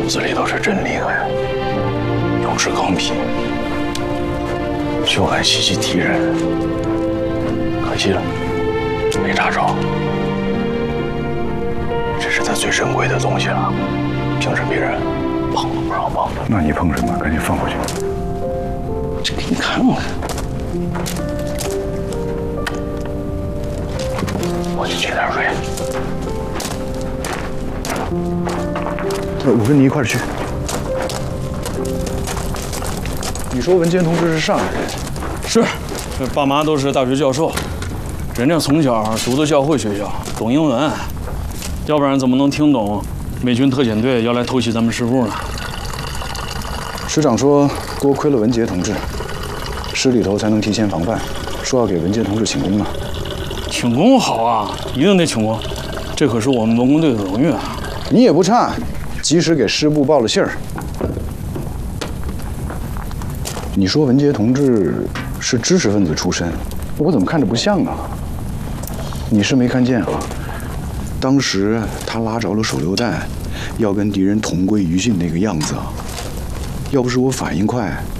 骨子里头是真厉害，勇士刚愎，就爱袭击敌人。可惜了，没查着。这是他最珍贵的东西了，平时别人碰都不让碰。 那你碰什么？赶紧放回去。 这给你看看。我去接点水。 我跟你一块儿去。你说文杰同志是上海人？ 是，这爸妈都是大学教授，人家从小读的教会学校，懂英文，要不然怎么能听懂美军特遣队要来偷袭咱们师部呢？ 师长说，多亏了文杰同志，师里头才能提前防范，说要给文杰同志请功呢。 请功好啊，一定得请功，这可是我们文工队的荣誉啊！ 你也不差，及时给师部报了信儿。你说文杰同志是知识分子出身，我怎么看着不像啊？你是没看见啊？当时他拉着了手榴弹，要跟敌人同归于尽那个样子啊！要不是我反应快，